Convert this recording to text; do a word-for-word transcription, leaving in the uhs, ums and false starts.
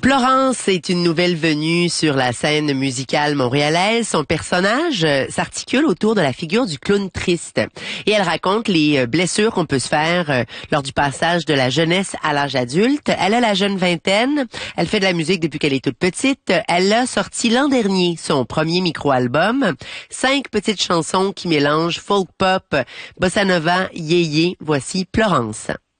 Florence est une nouvelle venue sur la scène musicale montréalaise. Son personnage euh, s'articule autour de la figure du clown triste. Et elle raconte les euh, blessures qu'on peut se faire euh, lors du passage de la jeunesse à l'âge adulte. Elle a la jeune vingtaine. Elle fait de la musique depuis qu'elle est toute petite. Elle a sorti l'an dernier son premier micro-album. Cinq petites chansons qui mélangent folk pop, bossa nova, yéyé. Voici Florence.